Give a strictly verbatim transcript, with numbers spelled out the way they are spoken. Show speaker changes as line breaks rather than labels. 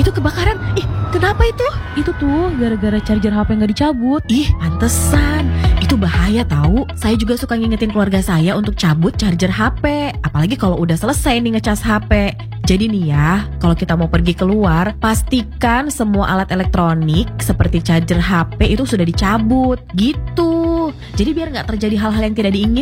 itu kebakaran. Ih, kenapa itu?
Itu tuh gara-gara charger H P nggak dicabut.
Ih, pantesan. Itu bahaya tahu. Saya juga suka ngingetin keluarga saya untuk cabut charger H P. Apalagi kalau udah selesai nih ngecas H P. Jadi nih ya, kalau kita mau pergi keluar, pastikan semua alat elektronik seperti charger H P itu sudah dicabut. Gitu. Jadi biar nggak terjadi hal-hal yang tidak diinginkan.